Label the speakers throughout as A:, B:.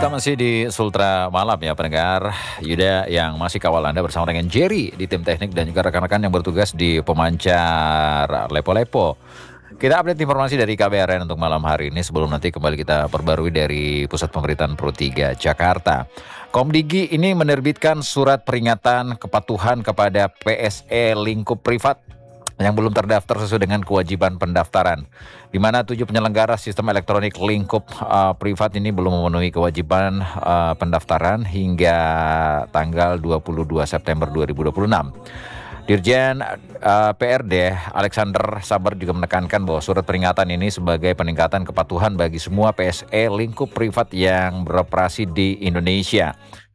A: Kita masih di Sultra Malam ya pendengar. Yuda yang masih kawal Anda bersama dengan Jerry di tim teknik dan juga rekan-rekan yang bertugas di pemancar Lepo-Lepo. Kita update informasi dari KBRN untuk malam hari ini sebelum nanti kembali kita perbarui dari Pusat Pemberitaan Pro 3 Jakarta. Komdigi ini menerbitkan surat peringatan kepatuhan kepada PSE lingkup privat yang belum terdaftar sesuai dengan kewajiban pendaftaran, di mana 7 penyelenggara sistem elektronik lingkup privat ini belum memenuhi kewajiban pendaftaran hingga tanggal 22 September 2026. Dirjen PRD Alexander Sabar juga menekankan bahwa surat peringatan ini sebagai peningkatan kepatuhan bagi semua PSE lingkup privat yang beroperasi di Indonesia.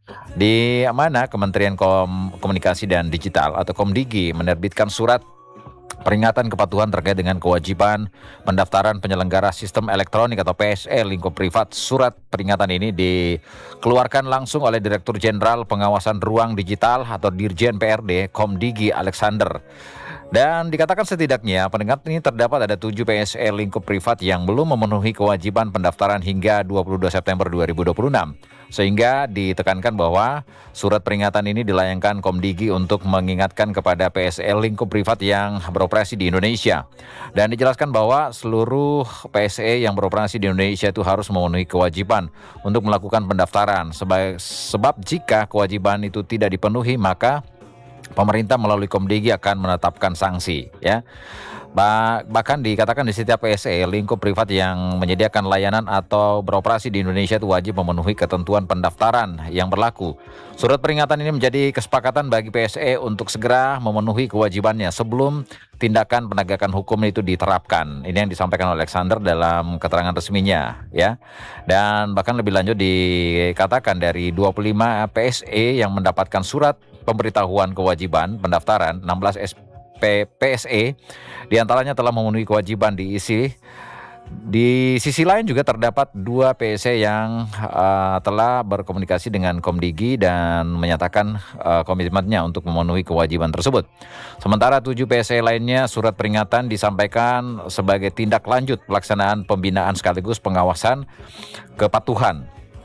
A: Di mana Kementerian Komunikasi dan Digital atau Komdigi menerbitkan surat peringatan kepatuhan terkait dengan kewajiban pendaftaran penyelenggara sistem elektronik atau PSE lingkup privat. Surat peringatan ini dikeluarkan langsung oleh Direktur Jenderal Pengawasan Ruang Digital atau Dirjen PRD Komdigi Alexander. Dan dikatakan setidaknya pendengar ini terdapat ada 7 PSE lingkup privat yang belum memenuhi kewajiban pendaftaran hingga 22 September 2026. Sehingga ditekankan bahwa surat peringatan ini dilayangkan Komdigi untuk mengingatkan kepada PSE lingkup privat yang beroperasi di Indonesia. Dan dijelaskan bahwa seluruh PSE yang beroperasi di Indonesia itu harus memenuhi kewajiban untuk melakukan pendaftaran. Sebab jika kewajiban itu tidak dipenuhi maka pemerintah melalui Komdigi akan menetapkan sanksi ya. Bahkan dikatakan di setiap PSE lingkup privat yang menyediakan layanan atau beroperasi di Indonesia itu wajib memenuhi ketentuan pendaftaran yang berlaku. Surat peringatan ini menjadi kesepakatan bagi PSE untuk segera memenuhi kewajibannya sebelum tindakan penegakan hukum itu diterapkan. Ini yang disampaikan oleh Alexander dalam keterangan resminya ya. Dan bahkan lebih lanjut dikatakan dari 25 PSE yang mendapatkan surat pemberitahuan kewajiban pendaftaran, 16 PSE diantaranya telah memenuhi kewajiban diisi. Di sisi lain juga terdapat 2 PSE yang telah berkomunikasi dengan Komdigi dan menyatakan komitmennya untuk memenuhi kewajiban tersebut. Sementara 7 PSE lainnya surat peringatan disampaikan sebagai tindak lanjut pelaksanaan pembinaan sekaligus pengawasan kepatuhan.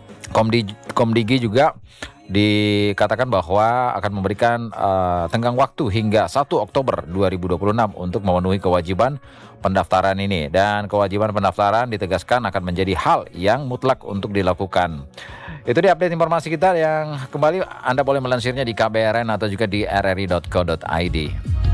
A: Komdigi juga dikatakan bahwa akan memberikan tenggang waktu hingga 1 Oktober 2026 untuk memenuhi kewajiban pendaftaran ini. Dan kewajiban pendaftaran ditegaskan akan menjadi hal yang mutlak untuk dilakukan. Itu dia update informasi kita yang kembali Anda boleh melansirnya di KBRN atau juga di rri.co.id.